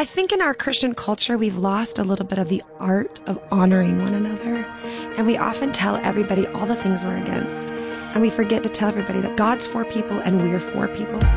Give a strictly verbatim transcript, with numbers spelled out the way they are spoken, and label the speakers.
Speaker 1: I think in our Christian culture, we've lost a little bit of the art of honoring one another. And we often tell everybody all the things we're against. And we forget to tell everybody that God's for people and we're for people.